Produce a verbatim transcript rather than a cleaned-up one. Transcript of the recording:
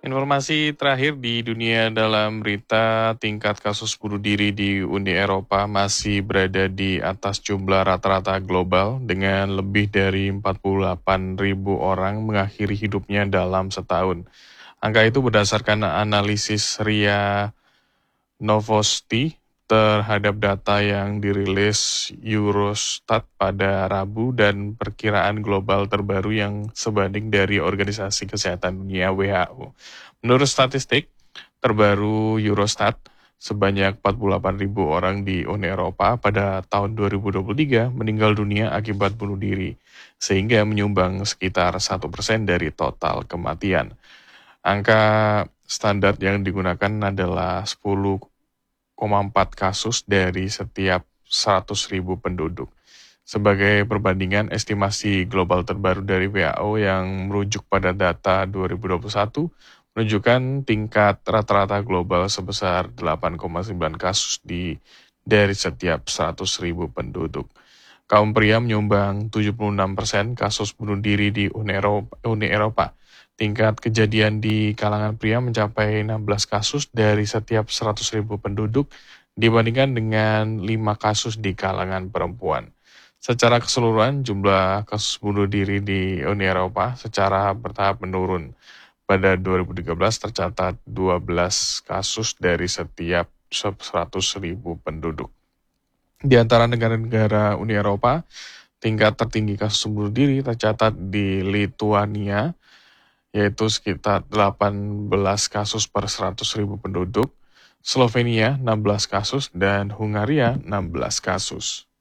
Informasi terakhir di dunia dalam berita tingkat kasus bunuh diri di Uni Eropa masih berada di atas jumlah rata-rata global dengan lebih dari empat puluh delapan ribu orang mengakhiri hidupnya dalam setahun. Angka itu berdasarkan analisis Ria Novosti terhadap data yang dirilis Eurostat pada Rabu dan perkiraan global terbaru yang sebanding dari Organisasi Kesehatan Dunia W H O. Menurut statistik terbaru Eurostat, sebanyak empat puluh delapan ribu orang di Uni Eropa pada tahun dua ribu dua puluh tiga meninggal dunia akibat bunuh diri, sehingga menyumbang sekitar satu persen dari total kematian. Angka standar yang digunakan adalah sepuluh koma empat kasus dari setiap seratus ribu penduduk. Sebagai perbandingan, estimasi global terbaru dari W H O yang merujuk pada data dua ribu dua puluh satu menunjukkan tingkat rata-rata global sebesar delapan koma sembilan kasus di dari setiap seratus ribu penduduk. Kaum pria menyumbang tujuh puluh enam persen kasus bunuh diri di Uni Eropa. Uni Eropa. Tingkat kejadian di kalangan pria mencapai enam belas kasus dari setiap seratus ribu penduduk dibandingkan dengan lima kasus di kalangan perempuan. Secara keseluruhan, jumlah kasus bunuh diri di Uni Eropa secara bertahap menurun. Pada dua ribu tiga belas tercatat dua belas kasus dari setiap seratus ribu penduduk. Di antara negara-negara Uni Eropa, tingkat tertinggi kasus bunuh diri tercatat di Lituania, yaitu sekitar delapan belas kasus per seratus ribu penduduk, Slovenia enam belas kasus, dan Hungaria enam belas kasus.